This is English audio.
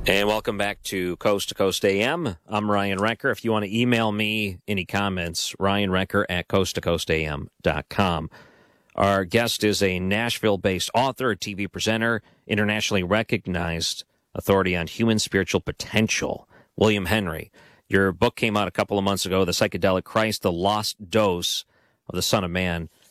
And welcome back to Coast AM. I'm Ryan Recker. If you want to email me any comments, ryanrecker at coasttocoastam.com. Our guest is a Nashville-based author, TV presenter, internationally recognized authority on human spiritual potential, William Henry. Your book came out a couple of months ago, The Psychedelic Christ, The Lost Dose of the Son of Man.